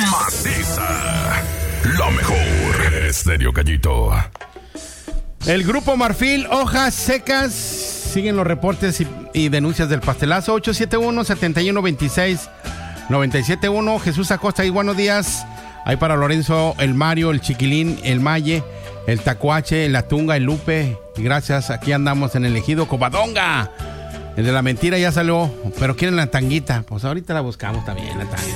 maciza. La mejor. Estéreo Gallito. El Grupo Marfil, hojas secas. Siguen los reportes y denuncias del pastelazo. 871-7126-971. Jesús Acosta y buenos días. Hay para Lorenzo, el Mario, el Chiquilín, el Maye, el Tacuache, el Atunga, el Lupe. Gracias, aquí andamos en el ejido Covadonga. El de la mentira ya salió, pero quieren la tanguita. Pues ahorita la buscamos también, la tanga.